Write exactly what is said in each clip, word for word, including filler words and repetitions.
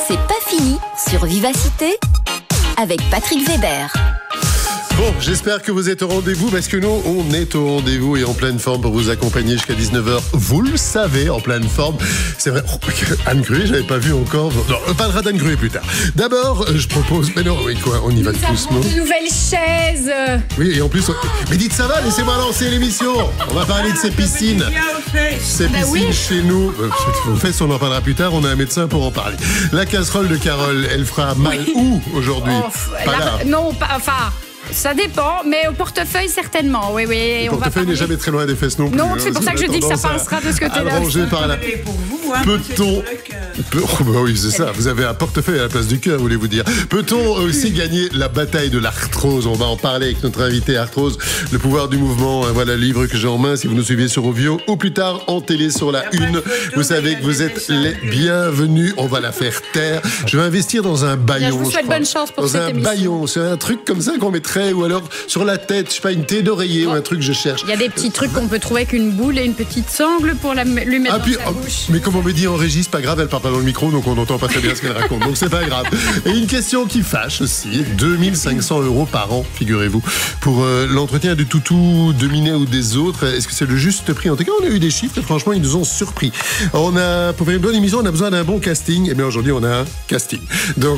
C'est pas fini sur Vivacité avec Patrick Weber. Bon, j'espère que vous êtes au rendez-vous parce que nous, on est au rendez-vous et en pleine forme pour vous accompagner jusqu'à dix-neuf heures. Vous le savez, en pleine forme. C'est vrai, oh, Anne Gruet, j'avais pas vu encore. Non, on parlera d'Anne Gruet plus tard. D'abord, je propose... Mais non, oui, quoi, on y va doucement. Nous avons de nouvelles chaises. Oui, et en plus... On... Mais dites ça va, laissez-moi lancer l'émission. On va parler de ces piscines. Ces piscines oui. chez nous. Au fait, on en parlera plus tard, on a un médecin pour en parler. La casserole de Carole, elle fera mal Oui. où aujourd'hui? Oh, Pas la- là. Non, pas, enfin, ça dépend, mais au portefeuille certainement. Oui, oui. Le on va portefeuille n'est parler- jamais très loin des fesses non plus. Non, hein, c'est pour ça que je dis que ça passera de ce côté-là. Allongé par là. Pour vous, hein, Peut-on... c'est vrai que- Peut- oh, bah oui, c'est ça. Vous avez un portefeuille à la place du cœur, voulez-vous dire. Peut-on aussi gagner la bataille de l'arthrose? On va en parler avec notre invité arthrose. Le pouvoir du mouvement. Voilà le livre que j'ai en main si vous nous suivez sur Ovio ou plus tard en télé sur la une. Vous savez que vous êtes les bienvenus. On va la faire taire. Je vais investir dans un baillon. Je vous souhaite crois. bonne chance pour dans cette un émission. baillon. C'est un truc comme ça qu'on mettrait ou alors sur la tête. Je sais pas, une thé d'oreiller ou un truc que je cherche. Il y a des petits trucs qu'on peut trouver avec une boule et une petite sangle pour la, lui mettre Ah, dans puis, sa oh, bouche. mais comme on me dit en régie, c'est pas grave, elle parle pas dans le micro, donc on n'entend pas très bien ce qu'elle raconte. Donc c'est pas grave. Et une question qui fâche aussi, deux mille cinq cents euros par an, figurez-vous, pour euh, l'entretien du toutou de Minet ou des autres. Est-ce que c'est le juste prix? En tout cas, on a eu des chiffres et franchement, ils nous ont surpris. On a, pour faire une bonne émission, on a besoin d'un bon casting. Et bien aujourd'hui, on a un casting. Donc,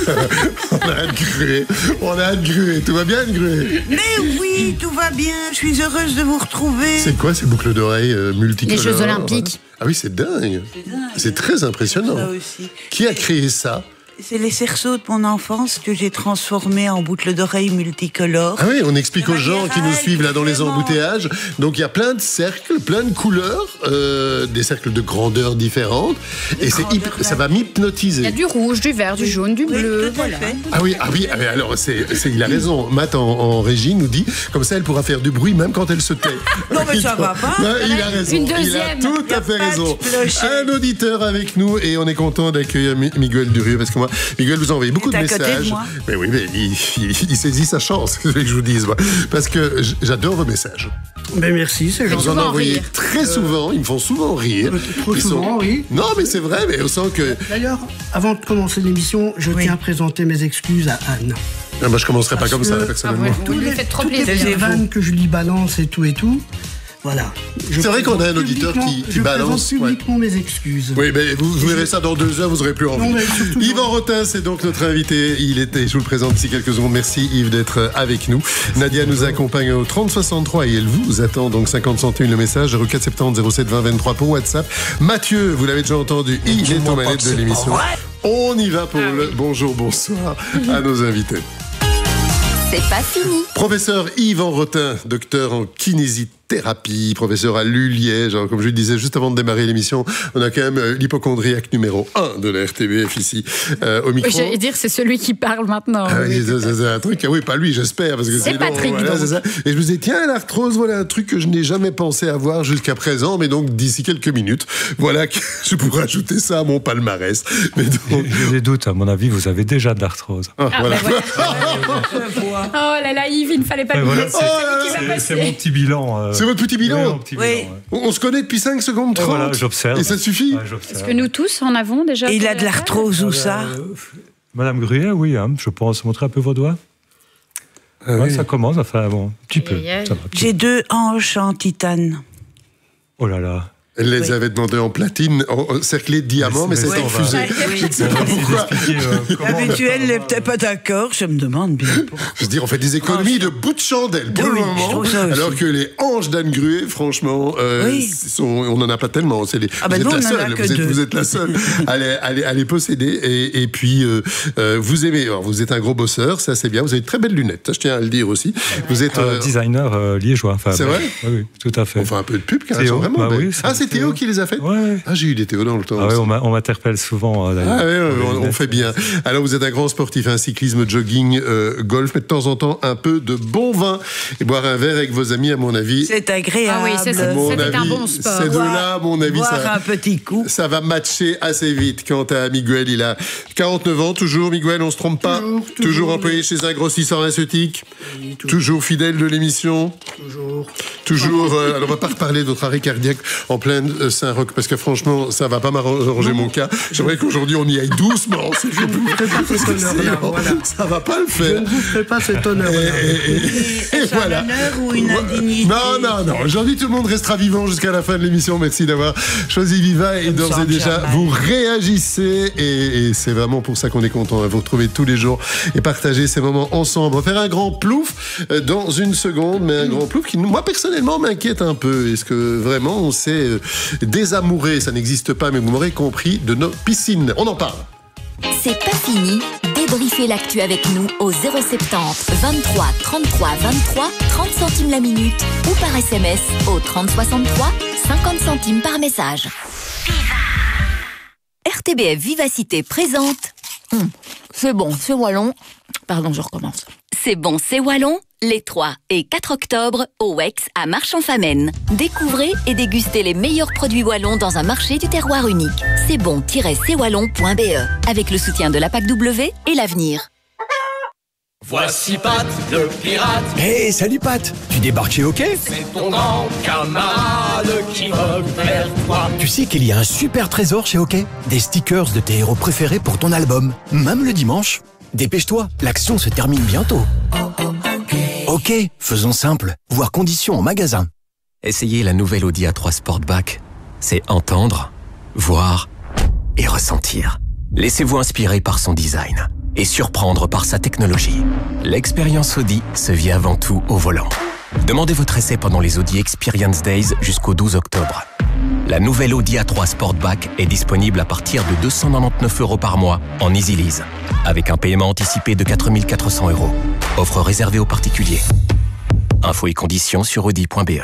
on a Anne Gruet. On a Anne Gruet. Tout va bien, Anne Gruet? Mais oui, tout va bien. Je suis heureuse de vous retrouver. C'est quoi ces boucles d'oreilles euh, multicolores? Les Jeux Olympiques. Ah oui, c'est dingue. C'est dingue. C'est très impressionnant. Ça aussi. Qui a créé ça? C'est les cerceaux de mon enfance que j'ai transformés en boucles d'oreilles multicolores. Ah oui, on explique aux gens qui nous Général, suivent là dans les vraiment. embouteillages. Donc il y a plein de cercles, plein de couleurs, euh, des cercles de grandeurs différentes. Et c'est hyp- ça va m'hypnotiser. Il y a du rouge, du vert, du jaune, du Oui, bleu. tout à Voilà. fait. Ah oui, ah oui, ah oui, alors c'est, c'est- il a raison. Matt en, en régie nous dit, comme ça elle pourra faire du bruit même quand elle se tait. Non, mais ça va pas. Ouais, il a raison. Une Il a deuxième. tout Y a à fait pas de raison. clocher. Un auditeur avec nous et on est content d'accueillir Mi- Miguel Durieux parce que moi, Miguel vous a envoyé beaucoup de Il est à côté de messages. moi. Mais oui, mais il, il- il saisit sa chance, c'est ce que je vous dise, moi. Parce que j- j'adore vos messages. Ben merci, c'est Vous gentil. en souvent envoyez rire. très souvent, ils me font souvent rire. Euh, trop Ils souvent, oui. Non, mais c'est vrai, mais on sent que... D'ailleurs, avant de commencer l'émission, je Oui. tiens à présenter mes excuses à Anne. Ah, bah, je commencerai pas Parce comme ça, que- personnellement. Ah ouais. Vous lui faites trop toutes les plaisir. petites vannes que je lui balance et tout et tout, voilà. Je C'est vrai qu'on a un présente auditeur qui- publiquement- qui je balance, présente publiquement mes excuses. Oui, mais vous, vous verrez ça dans deux heures, vous aurez plus envie. Non, mais surtout- Yvan Rotin, c'est donc notre invité. Il était, je vous le présente d'ici quelques secondes. Merci Yves d'être avec nous. Nadia nous accompagne au trente soixante-trois et elle vous attend donc cinquante centimes le message. zéro quatre sept zéro zéro sept vingt vingt-trois pour WhatsApp. Mathieu, vous l'avez déjà entendu, il est aux manettes de l'émission. On y va pour le bonjour, bonsoir à nos invités. C'est pas fini. Professeur Yvan Rotin, docteur en kinésithérapie, professeur à l'U Liège. Alors, comme je le disais juste avant de démarrer l'émission, on a quand même euh, l'hypochondriaque numéro un de la R T B F ici, euh, au micro. Oui, j'allais dire, c'est celui qui parle maintenant. Ah oui, Oui. c'est, c'est- c'est un truc, ah oui, pas lui, j'espère. Parce que C'est sinon, Patrick, voilà, donc. c'est ça. Et je me disais, tiens, l'arthrose, voilà un truc que je n'ai jamais pensé avoir jusqu'à présent, mais donc d'ici quelques minutes, voilà que je pourrais ajouter ça à mon palmarès. Mais donc, J'ai des doutes, à mon avis, vous avez déjà de l'arthrose. ah, Ah, voilà. ben voilà. Oh là là, Yves, il ne fallait pas Ouais, le voilà, dire. c'est- C'est celui qui va c'est, passer. c'est mon petit bilan. euh, C'est votre petit bilan. ouais, mon petit Oui. bilan, ouais. On, on se connaît depuis cinq secondes Ouais, trente. voilà, j'observe. Et ça suffit. Ouais, j'observe. Est-ce que nous tous en avons déjà? Et il a de l'arthrose où ça? Euh, Madame Gruet, oui, hein, je pense montrer un peu vos doigts. Ah Ouais, oui. Ça commence, enfin bon, un petit peu. Aïe, aïe. Ça va. J'ai deux hanches en titane. Oh là là. Elle les Oui. avait demandées en platine, en, en cerclé de diamants, mais, Mais c'est c'est- en on va- fusée. Oui. Je ne sais pas pourquoi. Expliquer, euh, comment- L'habituel n'est peut-être pas d'accord, je me demande bien pourquoi. Je veux dire, on fait des économies de bout de chandelle pour Oui, le oui, je moment. trouve ça aussi. Alors que les hanches d'Anne Gruet, franchement, euh, Oui. sont- on n'en a pas tellement. C'est les, Ah ben vous nous, êtes la on en a seule. que Vous êtes, deux. vous êtes la seule à les, à les- à les posséder. Et, et puis, euh, euh, vous aimez. Alors, vous êtes un gros bosseur, ça c'est bien. Vous avez de très belles lunettes. Ça, je tiens à le dire aussi. Vous êtes. Euh, euh, designer euh, liégeois. Enfin, C'est bah, vrai Oui, oui, tout à fait. on fait un peu de pub, car elles Théo, sont vraiment bah belles. oui, c'est ah, c'est Théo Théo. qui les a faites. Ouais, ouais. Ah, j'ai eu des Théo dans le temps. Ah ouais, aussi. on m'a- on m'interpelle souvent. euh, d'ailleurs. Ah ouais, ouais, Pour les on, on lunettes. fait bien. Alors vous êtes un grand sportif, un cyclisme, jogging, euh, golf, mais de temps en temps un peu de bon vin et boire un verre avec vos amis, à mon avis. C'est agréable. Ah oui, c'est- à c'est- mon c'était un avis, bon sport. Ces deux-là, à mon avis, Boire ça, un petit coup. ça va matcher assez vite. Quant à Miguel, il a quarante-neuf ans, toujours. Miguel, on se trompe pas. Toujours, Toujours, toujours, employé chez un grossisseur pharmaceutique. Oui, toujours. Toujours fidèle de l'émission. Toujours. Toujours. euh, alors, on va pas reparler de votre arrêt cardiaque en plein Saint-Roch, parce que franchement, ça va pas m'arranger mon cas. J'aimerais qu'aujourd'hui, on y aille doucement. Si je vous ferai pas cet honneur-là, voilà. Ça va pas le faire. Je ne vous ferai pas cet honneur-là. Et, et, et, et voilà. Un honneur ou une indignité? Non, non, non. Aujourd'hui, tout le monde restera vivant jusqu'à la fin de l'émission. Merci d'avoir choisi Viva et d'ores et déjà, vous réagissez. Et, et c'est vraiment pour ça qu'on est content. Vous retrouver tous les jours et partager ces moments ensemble. On va faire un grand plouf dans une seconde, mais un grand plouf qui, moi, personnellement, m'inquiète un peu. Est-ce que vraiment on s'est désamouré? Ça n'existe pas, mais vous m'aurez compris, de nos piscines. On en parle. C'est pas fini. Débriefez l'actu avec nous au zéro soixante-dix vingt-trois trente-trois vingt-trois, trente centimes la minute ou par S M S au trente soixante-trois, cinquante centimes par message. R T B F Vivacité présente. Hum, c'est bon, c'est wallon. Pardon, je recommence. C'est bon, c'est wallon. Les trois et quatre octobre au W E X à Marchand-Famenne. Découvrez et dégustez les meilleurs produits wallons dans un marché du terroir unique. C'est bon tiret c wallon point b e avec le soutien de la P A C W et l'avenir. Voici Pat, le pirate. Hé, hey, salut Pat. Tu débarques chez OK? C'est ton grand camarade qui vogue vers toi. Tu sais qu'il y a un super trésor chez OK? Des stickers de tes héros préférés pour ton album, même le dimanche. Dépêche-toi, l'action se termine bientôt. OK, faisons simple. Voir conditions en magasin. Essayez la nouvelle Audi A trois Sportback. C'est entendre, voir et ressentir. Laissez-vous inspirer par son design et surprendre par sa technologie. L'expérience Audi se vit avant tout au volant. Demandez votre essai pendant les Audi Experience Days jusqu'au douze octobre. La nouvelle Audi A trois Sportback est disponible à partir de deux cent quatre-vingt-dix-neuf euros par mois en Easy Lease, avec un paiement anticipé de quatre mille quatre cents euros. Offre réservée aux particuliers. Infos et conditions sur audi point b e.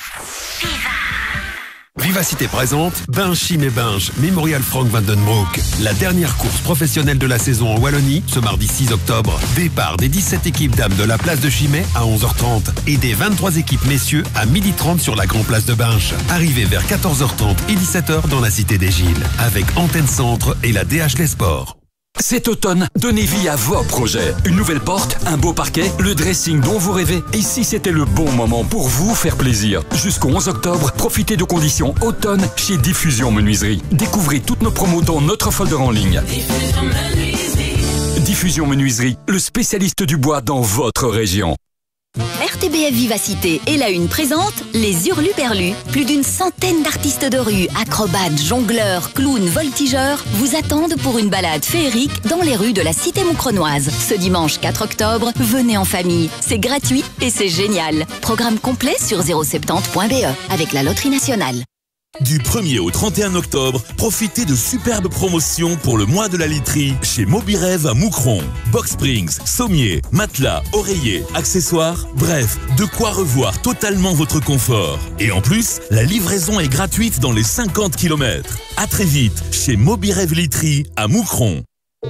Vivacité présente Binge Chim et Binge, Memorial Frank van den Broek. La dernière course professionnelle de la saison en Wallonie, ce mardi six octobre. Départ des dix-sept équipes dames de la place de Chimay à onze heures trente et des vingt-trois équipes messieurs à midi trente sur la grande place de Binge. Arrivée vers quatorze heures trente et dix-sept heures dans la cité des Gilles, avec Antenne Centre et la D H Les Sports. Cet automne, donnez vie à vos projets. Une nouvelle porte, un beau parquet, le dressing dont vous rêvez. Et si c'était le bon moment pour vous faire plaisir? Jusqu'au onze octobre, profitez de conditions automne chez Diffusion Menuiserie. Découvrez toutes nos promos dans notre folder en ligne. Diffusion Menuiserie. Diffusion Menuiserie, le spécialiste du bois dans votre région. R T B F Vivacité et la Une présente les Hurluberlus. Plus d'une centaine d'artistes de rue, acrobates, jongleurs, clowns, voltigeurs vous attendent pour une balade féerique dans les rues de la cité moucronoise. Ce dimanche quatre octobre, venez en famille. C'est gratuit et c'est génial. Programme complet sur zéro soixante-dix point b e avec la Loterie Nationale. Du premier au trente et un octobre, profitez de superbes promotions pour le mois de la literie chez Mobirêve à Moucron. Box Springs, sommiers, matelas, oreillers, accessoires, bref, de quoi revoir totalement votre confort. Et en plus, la livraison est gratuite dans les cinquante kilomètres. À très vite chez Mobirêve Literie à Moucron.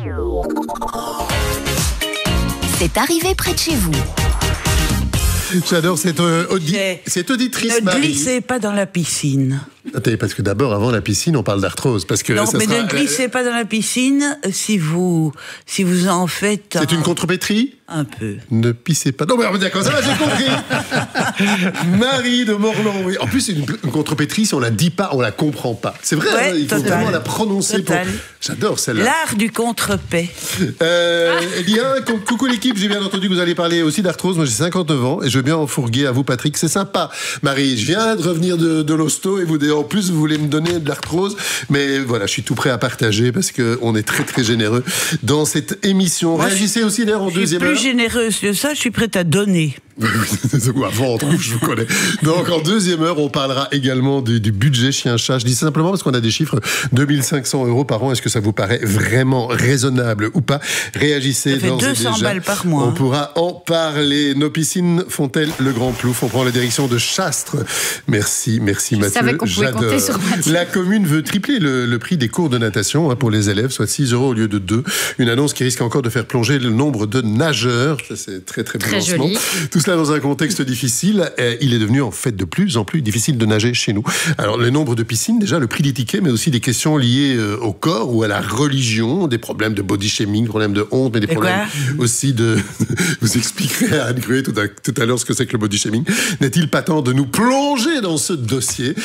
C'est arrivé près de chez vous. J'adore cette, euh, audi cette auditrice. Ne glissez pas dans la piscine. Attendez, parce que d'abord, avant la piscine, on parle d'arthrose. Parce que non, ça mais sera... ne glissez pas dans la piscine si vous, si vous en faites. C'est un... une contrepétrie? Un peu. Ne pissez pas. Non, mais d'accord, ça va, j'ai compris. Marie de Morlan, oui. En plus, une, une contrepétrie, si on la dit pas, on la comprend pas. C'est vrai, ouais, hein, il faut total. vraiment la prononcer. Pour... J'adore celle-là. L'art du contrepé. Euh, eh bien, coucou l'équipe, j'ai bien entendu que vous allez parler aussi d'arthrose. Moi, j'ai cinquante-neuf ans et je veux bien en fourguer à vous, Patrick. C'est sympa. Marie, je viens de revenir de, de l'hosto et vous, en plus, vous voulez me donner de l'arthrose. Mais voilà, je suis tout prêt à partager parce qu'on est très, très généreux dans cette émission. Moi, Réagissez je, aussi d'ailleurs en deuxième heure. Je suis plus généreuse que ça, je suis prête à donner. Avant, je vous connais. Donc, en deuxième heure, on parlera également du, du budget chien-chat. Je dis ça simplement parce qu'on a des chiffres deux mille cinq cents euros par an. Est-ce que ça vous paraît vraiment raisonnable ou pas? Réagissez. Ça fait deux cents balles par mois. On pourra en parler. Nos piscines font-elles le grand plouf? On prend la direction de Chastres. Merci, merci Mathieu. Je savais qu'on pouvait compter sur Mathieu. La commune veut tripler le, le prix des cours de natation hein, pour les élèves, soit six euros au lieu de deux. Une annonce qui risque encore de faire plonger le nombre de nageurs. Ça, c'est très, très, très joli. Tout cela dans un contexte difficile. Il est devenu en fait de plus en plus difficile de nager chez nous. Alors le nombre de piscines, déjà le prix des tickets, mais aussi des questions liées au corps ou à la religion, des problèmes de body shaming, des problèmes de honte, mais des Et problèmes aussi de... Vous expliquerez à Anne Gruet tout à, tout à l'heure ce que c'est que le body shaming. N'est-il pas temps de nous plonger dans ce dossier? Et c'est vrai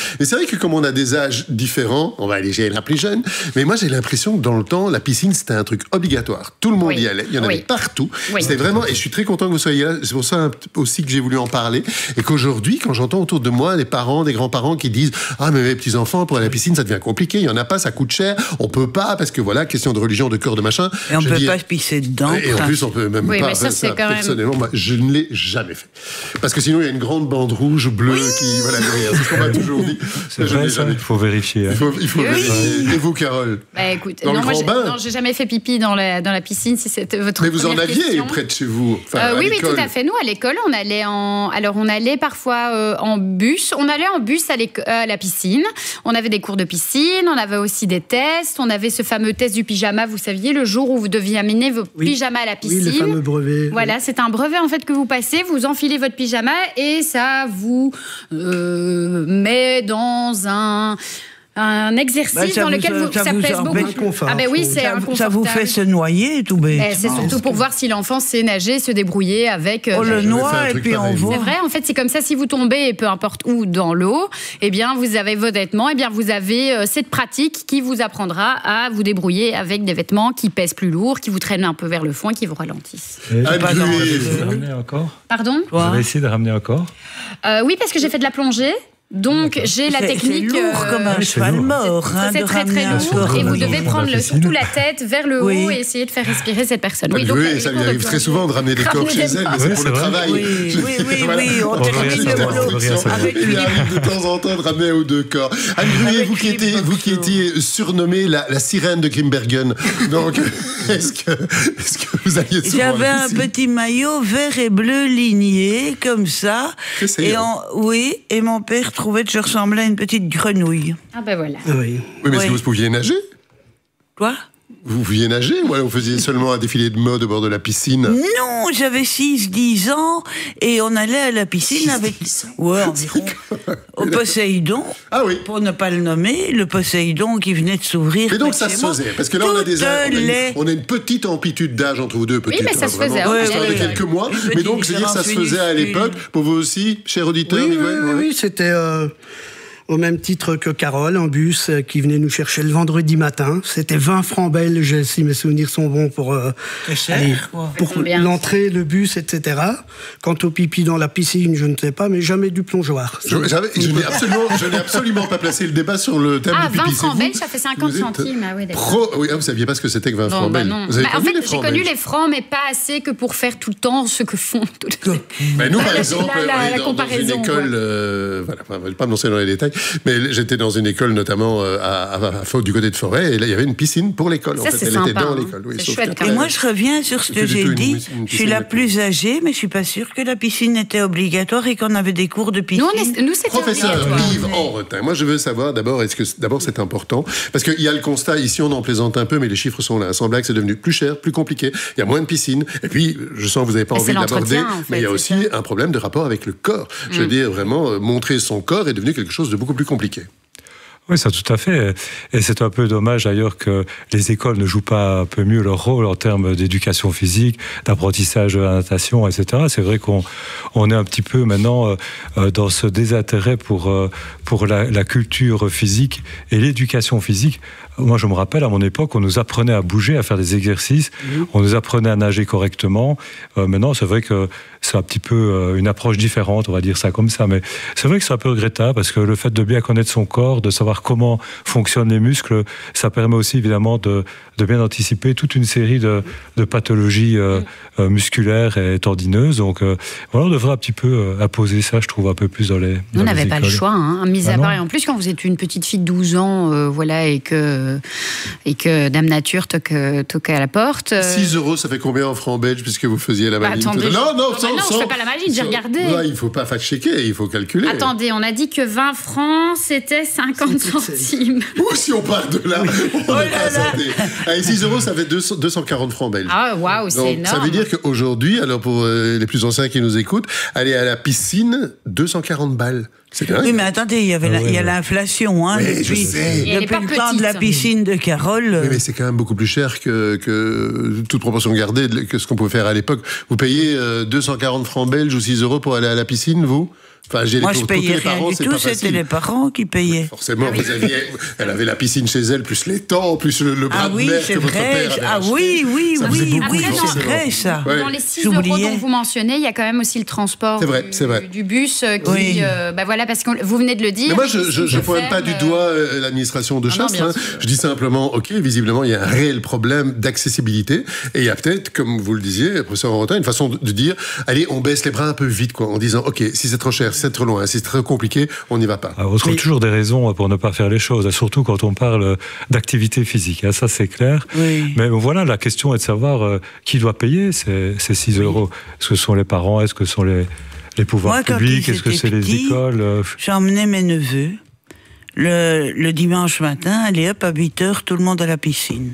que comme on a des âges différents, on va aller chez la plus jeune, mais moi j'ai l'impression que dans le temps, la piscine c'était un truc obligatoire. Tout le monde Oui. y allait, il y en Oui. avait partout. Oui. C'était vraiment, et je suis très content que vous soyez là, c'est pour ça aussi que j'ai voulu en parler, et qu'aujourd'hui, quand j'entends autour de moi des parents, des grands-parents qui disent « Ah, mais mes petits-enfants, pour aller à la piscine, ça devient compliqué, il y en a pas, ça coûte cher, on peut pas, parce que voilà, question de religion, de cœur, de machin. » Et on Je peut dis, pas se pisser dedans. Et en enfin. plus, on peut même Oui, pas mais ça, faire c'est ça. quand même- Personnellement, moi, je ne l'ai jamais fait. Parce que sinon, il y a une grande bande rouge, bleue, qui... Voilà, derrière. C'est ce qu'on m'a toujours dit. C'est Je vrai, l'ai ça, jamais il faut vérifier. Il hein. faut, il faut Oui. vérifier. Et vous, Carole? Bah écoute, Dans le non, moi, grand j'ai- bain non, j'ai jamais fait pipi dans la, dans la piscine, si c'était votre Mais vous en première aviez question. près de chez vous? Enfin, Euh, à oui, oui, l'école. tout à fait. Nous, à l'école, on allait en. Alors, on allait parfois euh, en bus. On allait en bus à, l'éco- à la piscine. On avait des cours de piscine. On avait aussi des tests. On avait ce fameux test du pyjama, vous saviez, le jour où vous deviez amener vos Oui. pyjamas à la piscine. Oui, le fameux brevet. Voilà, c'est un brevet en fait que vous passez. Vous enfilez votre pyjama et ça vous euh, met dans un. Un exercice Bah, ça dans vous- lequel vous, ça ça vous pèse embête. beaucoup. Confort. Ah ben oui, c'est Ça, inconfortable. ça vous fait se noyer, tout bête. Eh, c'est surtout pour voir si l'enfant sait nager, se débrouiller avec. euh, On le J'avais fait un noie et truc puis on pareil. voit. C'est vrai, en fait, c'est comme ça, si vous tombez, et peu importe où, dans l'eau, eh bien, vous avez vos vêtements, eh bien, vous avez euh, cette pratique qui vous apprendra à vous débrouiller avec des vêtements qui pèsent plus lourd, qui vous traînent un peu vers le fond et qui vous ralentissent. Et Ah, vous lui. avez ramené encore Pardon Vous avez essayé de ramener encore Euh, Oui, parce que j'ai fait de la plongée. Donc, j'ai la C'est- technique. C'est lourd euh, comme un oui, c'est cheval lourd. mort. Ça, hein, c'est de très ramener très un lourd corps et vous dans devez une- prendre le- piscine. surtout la tête vers le haut Oui. et essayer de faire respirer cette personne. Oui, donc, oui, les ça lui cours de arrive très plongée. souvent de ramener des corps Ramener chez des- elle, mais Oui, c'est pour c'est le vrai. travail. Oui, Je- oui, oui, voilà. oui, on On termine verra le ça, on boulot. verra ça. Avec Il lui. arrive de temps en temps de ramener un ou deux corps. Anne Gruet, Avec vous qui les étiez, vous qui morceaux. étiez surnommée la, la sirène de Grimbergen, donc est-ce que, est-ce que vous alliez souvent à J'avais la un piscine? petit maillot vert et bleu ligné, comme ça. Que c'est Et long. en- oui, et mon père trouvait que je ressemblais à une petite grenouille. Ah ben voilà. Oui. Oui, mais est-ce Oui. que vous pouviez nager? Quoi? Vous pouviez nager ou alors vous faisiez seulement un défilé de mode au bord de la piscine? Non, j'avais six dix ans et on allait à la piscine avec... Ouais, environ. Au Poséidon, Ah oui. pour ne pas le nommer, le Poséidon qui venait de s'ouvrir. Mais donc près ça de se chez moi. faisait, parce que là on a des Toutes on a, une, les- on a une petite amplitude d'âge entre vous deux, petite, mais ça hein, se vraiment, faisait, oui, histoire oui, de oui. quelques mois. Une Mais petite donc c'est dire que ça se différence faisait à minuscule. l'époque, pour vous aussi, cher auditeur, Oui, oui, Miguel, oui, ouais. oui, c'était euh, au même titre que Carole, un bus euh, qui venait nous chercher le vendredi matin. C'était vingt francs belges, si mes souvenirs sont bons, pour, euh, C'est cher, allez, quoi. pour Combien l'entrée, le bus, et cetera. Quant au pipi dans la piscine, je ne sais pas, mais jamais du plongeoir. Je, j'avais- je n'ai absolument, je n'ai absolument pas placé le débat sur le thème Ah, du pipi. vingt francs C'est vous- belges, ça fait cinquante vous êtes centimes. Ah oui, d'accord. Pro, oui, ah, vous saviez pas ce que c'était que vingt Non, francs bah belges. non. Vous avez Bah, en connu fait, les j'ai francs connu belges les francs, mais pas assez que pour faire tout le temps ce que font toutes les... Ben, nous, par La- exemple, la- la- on est la dans, dans une comparaison, école, ouais. euh, voilà, enfin, je ne vais pas me lancer dans les détails, mais j'étais dans une école notamment euh, à, à, à Faux, du côté de Forêt, et là, il y avait une piscine pour l'école. Ça, En fait, c'est elle sympa, était dans hein. l'école. Oui, C'est sauf chouette, qu'après- quand Et moi, je reviens sur ce C'est que du j'ai tout une- dit. une Je suis piscine la de- plus âgée, mais je suis pas sûre que la piscine était obligatoire et qu'on avait des cours de piscine. Nous, on est- nous, c'était Professeur obligatoire. Yves Henretin, moi je veux savoir d'abord, est-ce que d'abord c'est important, parce qu'il y a le constat, ici on en plaisante un peu, mais les chiffres sont là. Sans blague, c'est devenu plus cher, plus compliqué, il y a moins de piscines, et puis je sens que vous n'avez pas Mais envie c'est de l'aborder, l'entretien, en fait, mais il y a c'est aussi ça. un problème de rapport avec le corps. Je veux Mm. dire, vraiment, euh, montrer son corps est devenu quelque chose de beaucoup plus compliqué. Oui, ça tout à fait. Et c'est un peu dommage d'ailleurs que les écoles ne jouent pas un peu mieux leur rôle en termes d'éducation physique, d'apprentissage de la natation, et cetera. C'est vrai qu'on on est un petit peu maintenant euh, dans ce désintérêt pour, euh, pour la, la culture physique et l'éducation physique. Moi, je me rappelle, à mon époque, on nous apprenait à bouger, à faire des exercices, mmh. on nous apprenait à nager correctement. Euh, maintenant, c'est vrai que c'est un petit peu euh, une approche différente, on va dire ça comme ça. Mais c'est vrai que c'est un peu regrettable, parce que le fait de bien connaître son corps, de savoir comment fonctionnent les muscles, ça permet aussi évidemment de, de bien anticiper toute une série de, de pathologies euh, euh, musculaires et tendineuses. Donc, euh, voilà, on devrait un petit peu euh, imposer ça, je trouve, un peu plus dans les Nous, on n'avait n'avait pas le choix, hein, mis Ah à non. part. Et en plus, quand vous êtes une petite fille de douze ans, euh, voilà, et que, et que Dame Nature toque, toque à la porte. euh, six euros, ça fait combien en francs belges, puisque vous faisiez la Bah, maline attendez, tout à- je- Non, non, bah sans, non, je sans- fais pas la maline, j'ai sans- regardé. Ouais, il ne faut pas fact-checker, il faut calculer. Attendez, on a dit que vingt francs, c'était cinquante centimes. Ou si on part de là, on n'est pas santé. Allez, six euros, ça fait deux cents deux cent quarante francs belges. Ah, waouh, c'est Donc, énorme. ça veut dire qu'aujourd'hui, alors pour euh, les plus anciens qui nous écoutent, aller à la piscine, deux cent quarante balles. C'est dingue. Oui, mais attendez, il y, avait Ah la- ouais, il y a ouais. l'inflation, hein, Oui, je depuis, sais. Et elle est depuis pas le temps de la petite. piscine de Carole. Oui, mais c'est quand même beaucoup plus cher que, que toute proportion gardée de- que ce qu'on pouvait faire à l'époque. Vous payez euh, deux cent quarante francs belges ou six euros pour aller à la piscine, vous ? Enfin, j'ai Moi, les, je pour, pour tous payais les rien parents, du c'est tout, pas c'était facile. les parents qui payaient. Forcément, vous aviez, elle avait la piscine chez elle, plus les temps, plus le, le bras Ah de oui, mer c'est que votre vrai. père avait Ah acheté. oui, oui, Ça faisait oui, beaucoup, oui, forcément. c'est vrai ça. Ouais. Dans les six euros J'oubliais. dont vous mentionnez, il y a quand même aussi le transport C'est vrai, du, c'est vrai. du bus euh, qui, Oui. euh, bah voilà, parce que vous venez de le dire. Mais moi, je je, je Piscine pointe de pas du ferme, doigt euh, l'administration de non, Chastre. bien hein. sûr. Je dis simplement, ok, visiblement, il y a un réel problème d'accessibilité. Et il y a peut-être, comme vous le disiez, professeur Rotin, une façon de, de dire, allez, on baisse les bras un peu vite, quoi, en disant, ok, si c'est trop cher, si c'est trop loin, si c'est trop compliqué, on n'y va pas. Alors, on trouve toujours des raisons pour ne pas faire les choses, surtout quand on parle d'activité physique. Ça, c'est clair. Oui. Mais voilà, la question est de savoir euh, qui doit payer ces, ces six euros. Est-ce que ce sont les parents? Est-ce que ce sont les, les pouvoirs Moi, quand publics? ils Est-ce que étaient c'est les petits, écoles? euh, J'emmenais mes neveux. Le, le dimanche matin, allez hop, à huit heures, tout le monde à la piscine.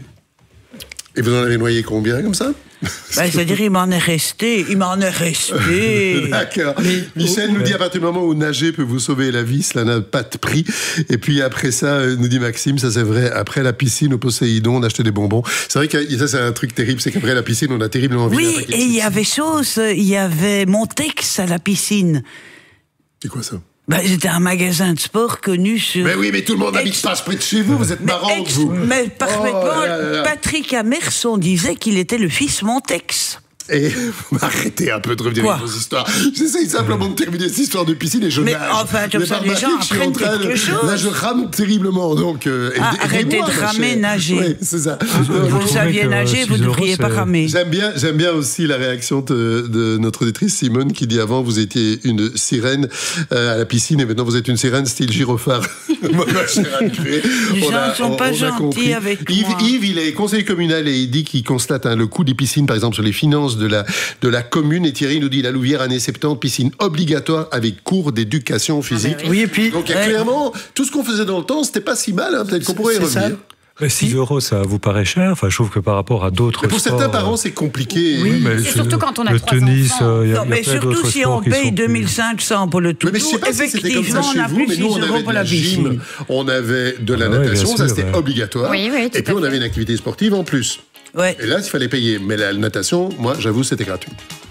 Et vous en avez noyé combien, comme ça? Bah, c'est-à-dire, il m'en est resté. Il m'en est resté. D'accord. Michel nous dit, à partir du moment où nager peut vous sauver la vie, cela n'a pas de prix. Et puis après ça, euh, nous dit Maxime, ça c'est vrai, après la piscine au Poséidon, on achetait des bonbons. C'est vrai que ça c'est un truc terrible, c'est qu'après la piscine, on a terriblement envie Oui, d'attaquer et le il y sexe. avait chose, il y avait Montex à la piscine. C'est quoi ça? Bah, c'était un magasin de sport connu sur... Mais oui, mais tout le monde n'habite pas près de chez vous, vous êtes marrant, ex- vous. Mais parfaitement, Oh là là là. Patrick Amerson disait qu'il était le fils Montex. Et arrêtez un peu de revenir Quoi avec vos histoires. J'essaye simplement de terminer cette histoire de piscine et je Mais nage. enfin, comme Le ça, les barbarie gens que je suis en apprennent train de- quelque chose. Là, je rame terriblement, donc... euh, Ah, aidez- arrêtez aidez-moi, de ma ramer, chère. nager. Oui, c'est ça. Vous trouvez saviez que nager, vous six ne euros, devriez pas c'est- ramer. J'aime bien, j'aime bien aussi la réaction de, de notre auditrice Simone qui dit avant vous étiez une sirène euh, à la piscine et maintenant vous êtes une sirène style gyrophare. Moi, ma chère Anne-Cré, Les on gens a- ne sont on- pas on a gentils compris. avec Yves, moi. Yves, il est conseiller communal et il dit qu'il constate hein, le coût des piscines, par exemple sur les finances de la de la commune. Et Thierry nous dit la Louvière années soixante-dix, piscine obligatoire avec cours d'éducation physique. Oui, et puis... Donc il y a Ouais. clairement tout ce qu'on faisait dans le temps, c'était pas si mal. Hein, peut-être qu'on pourrait y C'est ça. revenir. Mais six euros, ça vous paraît cher? Enfin, je trouve que par rapport à d'autres Mais pour sports, certains parents, euh, c'est compliqué. oui, mais C'est surtout quand on a le trois tennis, enfants. euh, il y a, Non, il y a mais plein surtout d'autres si sports on qui paye sont deux mille plus- cinq cents pour le tout, Oui, mais je sais pas si c'était comme ça effectivement, chez on a vous, plus mais nous, on six euros avait de pour la la gym, piscine. on avait de la Ah ouais, bien natation, ça sûr, c'était ouais. obligatoire. Oui, oui, tout et puis à on fait. avait une activité sportive en plus. Ouais. Et là, il fallait payer. Mais la natation, moi, j'avoue, c'était gratuit.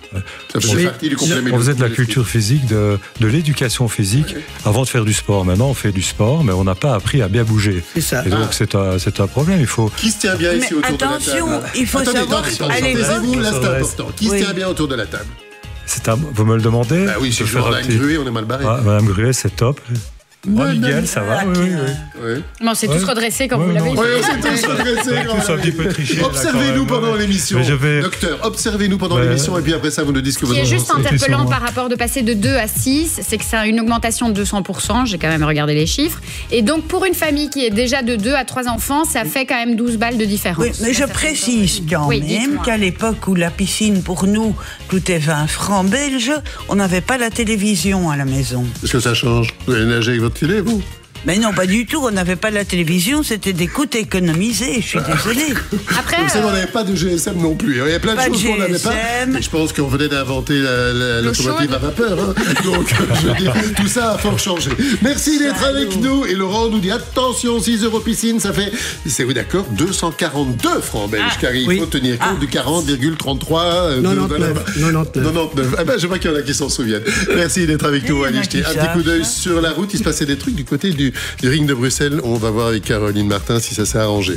Ça faisait Oui. partie du complément. On faisait de la culture physique, de, de l'éducation physique, avant de faire du sport. Maintenant, on fait du sport, mais on n'a pas appris à bien bouger. C'est ça. Et donc, Ah. c'est un, c'est un problème. Il faut. Qui se tient bien ici Mais autour attention, de la table il faut Attendez, savoir, attendez, à attendez, l'époque- taisez-vous, là, c'est Ça important. Qui Oui. se tient bien autour de la table C'est un, vous me le demandez? Bah oui, si peux je faire demande un à une petit- gruée, on est mal barré. Ah, Madame Gruet, c'est top. Oh, Miguel, ça va? Oui, oui, oui. Ouais. Non, c'est Ouais. tous redressés comme Ouais, vous l'avez non, dit. Ouais, on s'est tous redressés, Ouais, quand tous un même. petit peu triché, là, Observez-nous quand même, pendant ouais. l'émission. Mais je vais- Docteur, observez-nous pendant Ouais. l'émission et puis après ça, vous nous dites ce que Ce vous qui en est juste pensez. interpellant moi. par rapport de passer de deux à six, c'est que c'est une augmentation de deux cents pour cent. J'ai quand même regardé les chiffres. Et donc, pour une famille qui est déjà de deux à trois enfants, ça fait quand même douze balles de différence. Oui, mais je Ça, ça fait précise quand Oui, même dites-moi. qu'à l'époque où la piscine pour nous coûtait vingt francs belges, on n'avait pas la télévision à la maison. Est-ce que ça change? Vous allez nager avec votre télé, vous? Mais non, pas du tout, on n'avait pas la télévision, c'était des coûts économisés, je suis désolée. Après, Vous savez, on euh, n'avait pas de G S M non plus. Il y a plein de Pas de choses qu'on n'avait pas. G S M. Mais je pense qu'on venait d'inventer la- la- L'eau l'automotive chaude. à vapeur. hein. Donc, je veux dire, tout ça a fort changé. Merci d'être avec nous. Et Laurent nous dit attention, six euros piscine, ça fait, c'est oui, d'accord, deux cent quarante-deux francs belges. Ah, car il oui. faut tenir compte Ah. du quarante virgule trente-trois. euh, de- quatre-vingt-dix-neuf, quatre-vingt-dix-neuf. quatre-vingt-dix-neuf. Ah ben, je vois qu'il y en a qui s'en souviennent. Merci d'être avec nous. Il y en a Allez jeter qui un petit savent coup d'œil ça. sur la route. Il se passait des trucs du côté du, du ring de Bruxelles. On va voir avec Caroline Martin si ça s'est arrangé.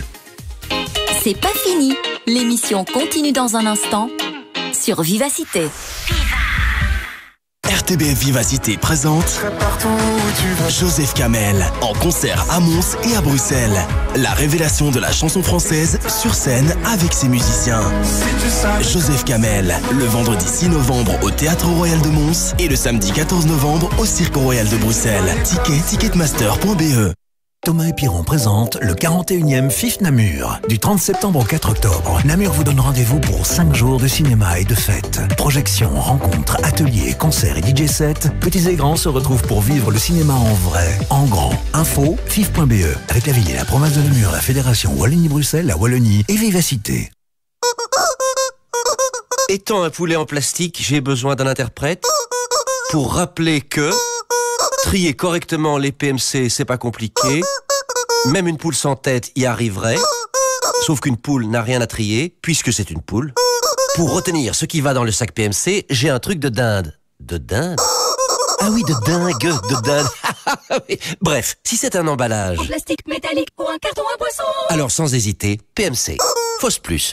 C'est pas fini. L'émission continue dans un instant sur Vivacité. R T B F Vivacité présente Joseph Kamel en concert à Mons et à Bruxelles. La révélation de la chanson française sur scène avec ses musiciens. Joseph Kamel, le vendredi six novembre au Théâtre Royal de Mons et le samedi quatorze novembre au Cirque Royal de Bruxelles. Ticket ticketmaster point b e. Thomas et Piron présente le quarante et unième F I F Namur. Du trente septembre au quatre octobre, Namur vous donne rendez-vous pour cinq jours de cinéma et de fêtes. Projections, rencontres, ateliers, concerts et D J sets, petits et grands se retrouvent pour vivre le cinéma en vrai, en grand. Info, F I F point b e. Avec la ville et la province de Namur, la fédération Wallonie-Bruxelles, la Wallonie et Vivacité. Étant un poulet en plastique, j'ai besoin d'un interprète pour rappeler que trier correctement les P M C, c'est pas compliqué. Même une poule sans tête y arriverait. Sauf qu'une poule n'a rien à trier, puisque c'est une poule. Pour retenir ce qui va dans le sac P M C, j'ai un truc de dinde. De dinde? Ah oui, de dingue, de dingue. Bref, si c'est un emballage, En plastique métallique ou un carton à boisson. alors sans hésiter, P M C. Fausse plus.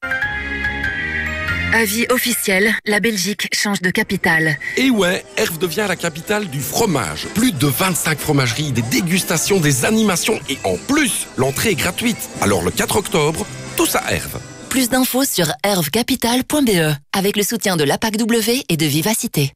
Avis officiel, la Belgique change de capitale. Et ouais, Herve devient la capitale du fromage. Plus de vingt-cinq fromageries, des dégustations, des animations et en plus, l'entrée est gratuite. Alors le quatre octobre, tous à Herve. Plus d'infos sur hervecapital point b e avec le soutien de l'A P A C W et de Vivacité.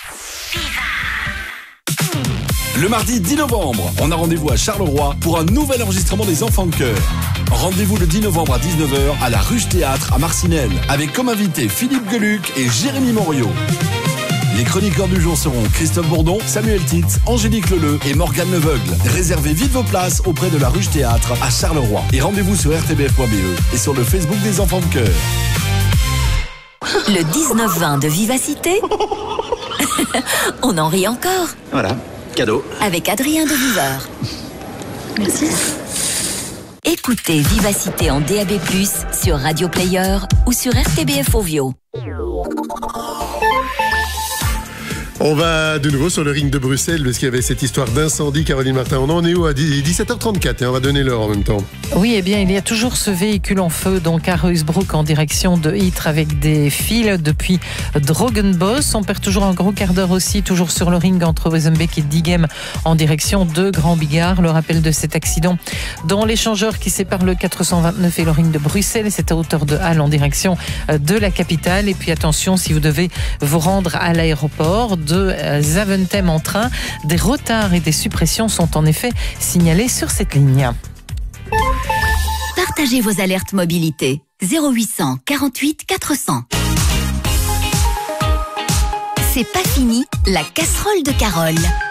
Le mardi dix novembre, on a rendez-vous à Charleroi pour un nouvel enregistrement des Enfants de Chœur. Rendez-vous le dix novembre à dix-neuf heures à la Ruche Théâtre à Marcinelle, avec comme invités Philippe Geluc et Jérémy Morio. Les chroniqueurs du jour seront Christophe Bourdon, Samuel Titz, Angélique Leleu et Morgane Leveugle. Réservez vite vos places auprès de la Ruche Théâtre à Charleroi. Et rendez-vous sur r t b f point b e et sur le Facebook des Enfants de Chœur. Le dix-neuf vingt de Vivacité. On en rit encore. Voilà, cadeau. Avec Adrien de Viveur. Merci. Écoutez Vivacité en D A B plus, sur Radio Player ou sur R T B F Ovio. On va de nouveau sur le ring de Bruxelles parce qu'il y avait cette histoire d'incendie. Caroline Martin, on en est où? À dix-sept heures trente-quatre et on va donner l'heure en même temps. Oui, eh bien, il y a toujours ce véhicule en feu donc à Ruysbroek en direction de Ytre avec des fils depuis Drogenbos. On perd toujours un gros quart d'heure aussi, toujours sur le ring entre Wezenbeek et Diegem en direction de Grand Bigard. Le rappel de cet accident dans l'échangeur qui sépare le quatre cent vingt-neuf et le ring de Bruxelles. C'est à hauteur de Halle en direction de la capitale. Et puis attention, si vous devez vous rendre à l'aéroport de Zaventem en train, des retards et des suppressions sont en effet signalés sur cette ligne. Partagez vos alertes mobilité. zéro huit cent quarante-huit quatre cents. C'est pas fini, la casserole de Carole.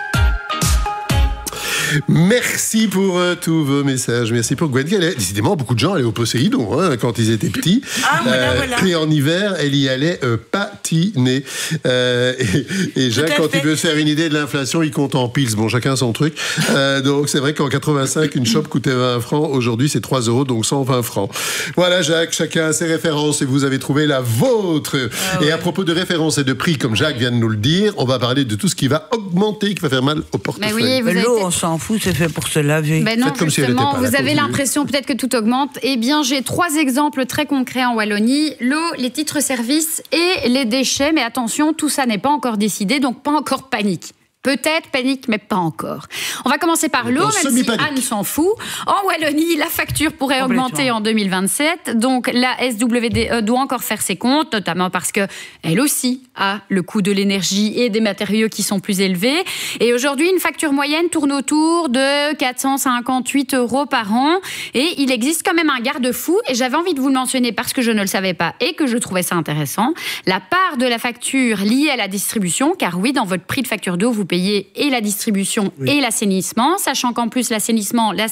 Merci pour euh, tous vos messages. Merci pour Gwen. Décidément, beaucoup de gens allaient au Poséidon hein, quand ils étaient petits. Ah, voilà, euh, voilà. Et en hiver, elle y allait euh, patiner. Euh, et, et Jacques, quand fait. il veut se faire une idée de l'inflation, il compte en piles. Bon, chacun son truc. Euh, donc, c'est vrai qu'en quatre-vingt-cinq, une chope coûtait vingt francs. Aujourd'hui, c'est trois euros, donc cent vingt francs. Voilà, Jacques, chacun a ses références et vous avez trouvé la vôtre. Ah, et ouais. à propos de références et de prix, comme Jacques vient de nous le dire, on va parler de tout ce qui va augmenter, qui va faire mal au portefeuille. Mais oui, vous avez l'eau, été... on s'en fout, c'est fait pour se laver. Ben non, comme justement, si vous là, avez l'impression peut-être que tout augmente. Eh bien, j'ai trois exemples très concrets en Wallonie. L'eau, les titres-services et les déchets. Mais attention, tout ça n'est pas encore décidé, donc pas encore panique. Peut-être panique, mais pas encore. On va commencer par l'eau, même si Anne s'en fout. En Wallonie, la facture pourrait augmenter en deux mille vingt-sept. Donc, la S W D E doit encore faire ses comptes, notamment parce que elle aussi a le coût de l'énergie et des matériaux qui sont plus élevés. Et aujourd'hui, une facture moyenne tourne autour de quatre cent cinquante-huit euros par an. Et il existe quand même un garde-fou. Et j'avais envie de vous le mentionner parce que je ne le savais pas et que je trouvais ça intéressant. La part de la facture liée à la distribution, car oui, dans votre prix de facture d'eau, vous payez et la distribution oui. et l'assainissement, sachant qu'en plus l'assainissement, la